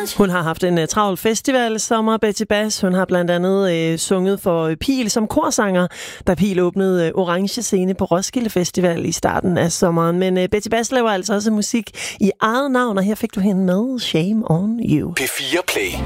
Hun har haft en travl festival sommer, Betty Bass. Hun har blandt andet sunget for Pil som korsanger, da Pil åbnede Orange Scene på Roskilde Festival i starten af sommeren. Men Betty Bass laver altså også musik i eget navn, og her fik du hende med Shame on You. P4 Play.